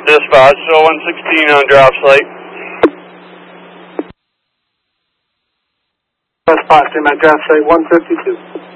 dispatch, so 116 on drop site. Dispatch, I'm at draft site 152.